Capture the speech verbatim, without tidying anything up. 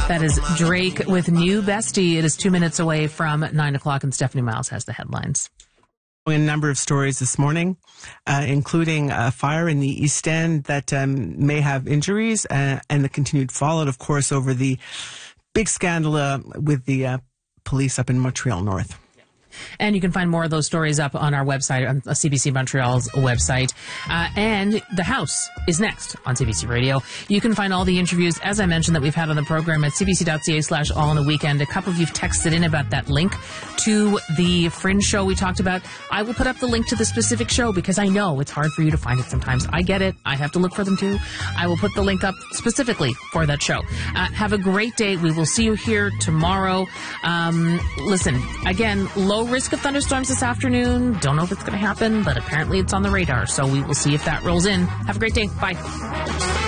That is Drake with New Bestie. It is two minutes away from nine o'clock, and Stephanie Miles has the headlines. A number of stories this morning, uh, including a fire in the East End that um, may have injuries, uh, and the continued fallout, of course, over the big scandal uh, with the uh, police up in Montreal North. And you can find more of those stories up on our website, on C B C Montreal's website. Uh, and The House is next on C B C Radio. You can find all the interviews, as I mentioned, that we've had on the program at cbc.ca slash all in the weekend. A couple of you've texted in about that link to the Fringe show we talked about. I will put up the link to the specific show because I know it's hard for you to find it sometimes. I get it. I have to look for them too. I will put the link up specifically for that show. Uh, have a great day. We will see you here tomorrow. Um, listen, again, low risk of thunderstorms this afternoon. Don't know if it's going to happen, but apparently it's on the radar. So we will see if that rolls in. Have a great day. Bye.